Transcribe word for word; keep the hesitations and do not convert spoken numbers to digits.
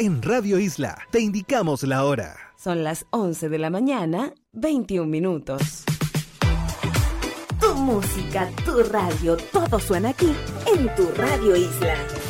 En Radio Isla te indicamos la hora. Son las once de la mañana, veintiún minutos. Tu música, tu radio, todo suena aquí en tu Radio Isla.